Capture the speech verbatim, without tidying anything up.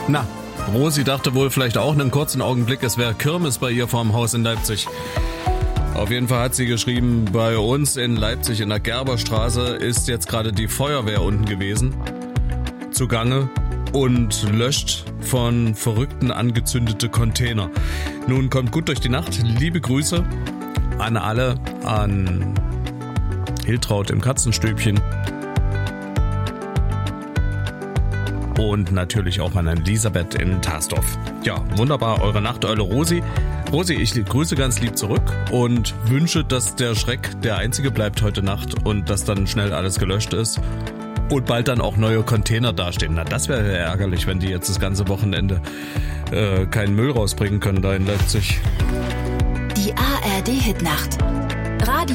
Na, Rosi dachte wohl vielleicht auch einen kurzen Augenblick, es wäre Kirmes bei ihr vorm Haus in Leipzig. Auf jeden Fall hat sie geschrieben, bei uns in Leipzig in der Gerberstraße ist jetzt gerade die Feuerwehr unten gewesen, zugange und löscht von Verrückten angezündete Container. Nun kommt gut durch die Nacht, liebe Grüße an alle, an Hiltraud im Katzenstübchen und natürlich auch an Elisabeth in Tarsdorf. Ja, wunderbar, eure Nachteule Rosi. Rosi, ich grüße ganz lieb zurück und wünsche, dass der Schreck der einzige bleibt heute Nacht und dass dann schnell alles gelöscht ist und bald dann auch neue Container dastehen. Na, das wäre ja ärgerlich, wenn die jetzt das ganze Wochenende äh, keinen Müll rausbringen können da in Leipzig. Die A R D Hitnacht.